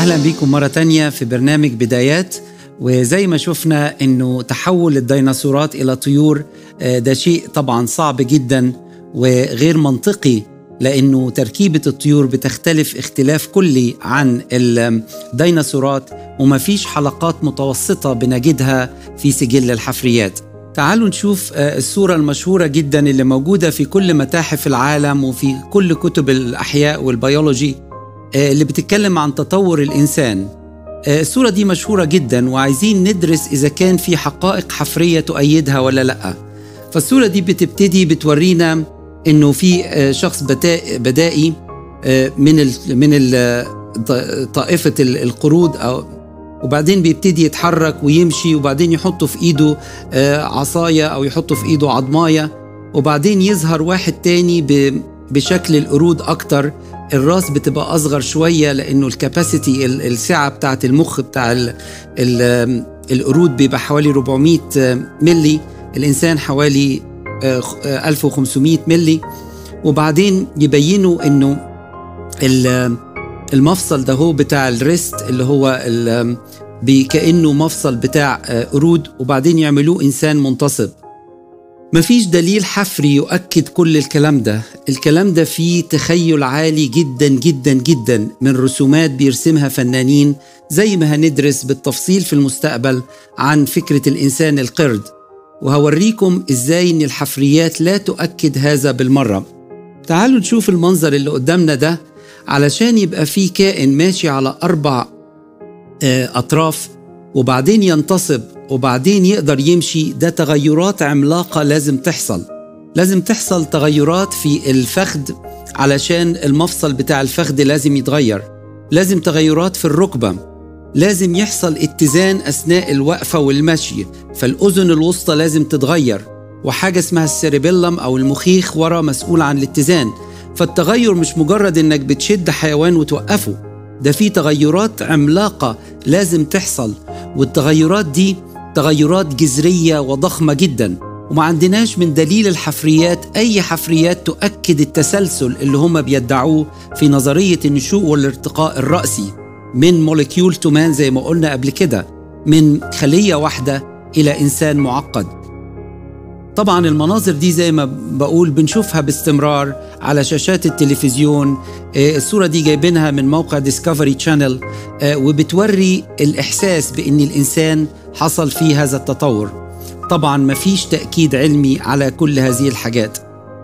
أهلا بكم مرة تانية في برنامج بدايات. وزي ما شفنا أنه تحول الديناصورات إلى طيور ده شيء طبعا صعب جدا وغير منطقي، لأنه تركيبة الطيور بتختلف اختلاف كلي عن الديناصورات، وما فيش حلقات متوسطة بنجدها في سجل الحفريات. تعالوا نشوف الصورة المشهورة جدا اللي موجودة في كل متاحف العالم وفي كل كتب الأحياء والبيولوجي اللي بتتكلم عن تطور الإنسان. الصورة دي مشهورة جدا وعايزين ندرس إذا كان في حقائق حفرية تؤيدها ولا لأ. فالصورة دي بتورينا إنه في شخص بدائي من طائفة القرود، وبعدين بيبتدي يتحرك ويمشي، وبعدين يحطه في إيده عصاية أو يحطه في إيده عضماية، وبعدين يظهر واحد تاني بشكل القرود أكتر. الراس بتبقى أصغر شوية لأنه الكاباسيتي السعة بتاعت المخ بتاع القرود بيبقى حوالي 400 ملي، الإنسان حوالي 1500 ملي. وبعدين يبينوا أنه المفصل ده هو بتاع الريست اللي هو كأنه مفصل بتاع قرود، وبعدين يعملوه إنسان منتصب. مفيش دليل حفري يؤكد كل الكلام ده فيه تخيل عالي جدا جدا جدا من رسومات بيرسمها فنانين، زي ما هندرس بالتفصيل في المستقبل عن فكرة الإنسان القرد، وهوريكم إزاي إن الحفريات لا تؤكد هذا بالمرة. تعالوا نشوف المنظر اللي قدامنا ده، علشان يبقى فيه كائن ماشي على 4 أطراف وبعدين ينتصب وبعدين يقدر يمشي. ده تغيرات عملاقة لازم تحصل تغيرات في الفخذ علشان المفصل بتاع الفخذ لازم يتغير، لازم تغيرات في الركبة، لازم يحصل اتزان أثناء الوقفة والمشي، فالأذن الوسطى لازم تتغير، وحاجة اسمها السيربيلم أو المخيخ ورا مسؤول عن الاتزان. فالتغير مش مجرد إنك بتشد حيوان وتوقفه، ده في تغيرات عملاقة لازم تحصل، والتغيرات دي تغيرات جذرية وضخمة جدا، وما عندناش من دليل الحفريات أي حفريات تؤكد التسلسل اللي هم بيدعوه في نظرية النشوء والارتقاء الرأسي من موليكيول تو مان، زي ما قلنا قبل كده، من خلية واحدة إلى إنسان معقد. طبعا المناظر دي زي ما بقول بنشوفها باستمرار على شاشات التلفزيون. الصورة دي جايبينها من موقع ديسكفري تشانل، وبتوري الإحساس بأن الإنسان حصل فيه هذا التطور. طبعا مفيش تأكيد علمي على كل هذه الحاجات.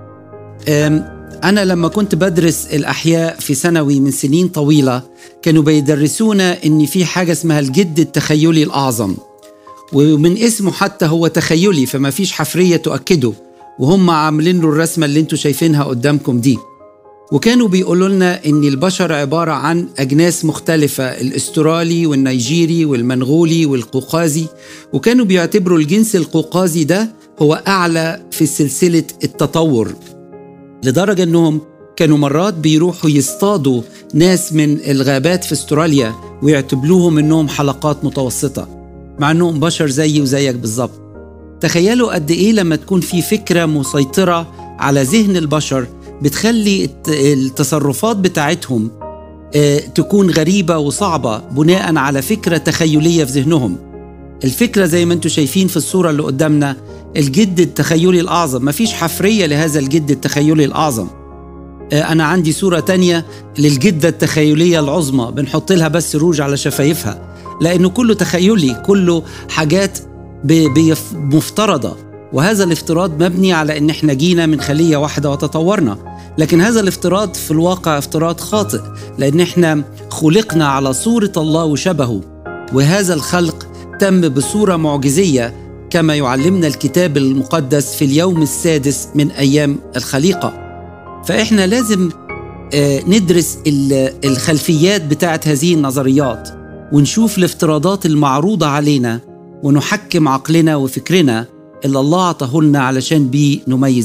أنا لما كنت بدرس الأحياء في ثانوي من سنين طويلة، كانوا بيدرسونا أن في حاجة اسمها الجد التخيلي الأعظم، ومن اسمه حتى هو تخيلي، فما فيش حفرية تؤكده، وهم عاملين له الرسمة اللي انتوا شايفينها قدامكم دي. وكانوا بيقولوا لنا ان البشر عبارة عن أجناس مختلفة، الأسترالي والنيجيري والمنغولي والقوقازي، وكانوا بيعتبروا الجنس القوقازي ده هو أعلى في سلسلة التطور، لدرجة انهم كانوا مرات بيروحوا يصطادوا ناس من الغابات في استراليا ويعتبروهم انهم حلقات متوسطة، مع أنهم بشر زيي وزيك بالظبط. تخيلوا قد إيه لما تكون في فكرة مسيطرة على ذهن البشر بتخلي التصرفات بتاعتهم تكون غريبة وصعبة بناء على فكرة تخيلية في ذهنهم. الفكرة زي ما انتم شايفين في الصورة اللي قدامنا، الجد التخيلي الأعظم، مفيش حفرية لهذا الجد التخيلي الأعظم. أنا عندي صورة تانية للجدة التخيلية العظمى، بنحط لها بس روج على شفايفها، لأنه كله تخيلي، كله حاجات مفترضة، وهذا الافتراض مبني على أن احنا جينا من خلية واحدة وتطورنا. لكن هذا الافتراض في الواقع افتراض خاطئ، لأن احنا خلقنا على صورة الله وشبهه، وهذا الخلق تم بصورة معجزية كما يعلمنا الكتاب المقدس في اليوم السادس من أيام الخليقة. فإحنا لازم ندرس الخلفيات بتاعت هذه النظريات، ونشوف الافتراضات المعروضة علينا، ونحكم عقلنا وفكرنا اللي الله عطاه لنا علشان بيه نميز